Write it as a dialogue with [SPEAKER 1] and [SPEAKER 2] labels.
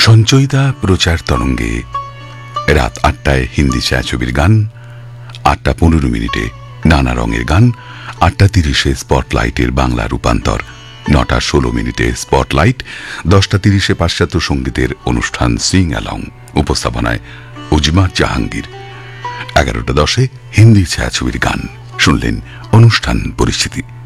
[SPEAKER 1] সঞ্চয়িতা প্রচার তরঙ্গে রাত ৮টায় হিন্দি ছায়াছবির গান, ৮টা ১৫ নানা রঙের গান, ৮টা ৩০ স্পটলাইটের বাংলা রূপান্তর, ৯টা ১৬ স্পটলাইট, ১০টা ৩০ পাশ্চাত্য সঙ্গীতের অনুষ্ঠান সিং অ্যালং, উপস্থাপনায় উজমার জাহাঙ্গীর। ১১টা ১০ হিন্দি ছায়াছবির গান শুনলেন অনুষ্ঠান পরিচিতি।